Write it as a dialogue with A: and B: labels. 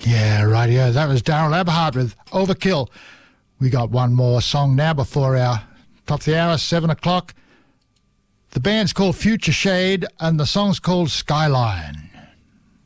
A: Yeah, rightio. That was Daryl Aberhart with Overkill. We got one more song now before our top of the hour, 7 o'clock. The band's called Future Shade and the song's called Skyline.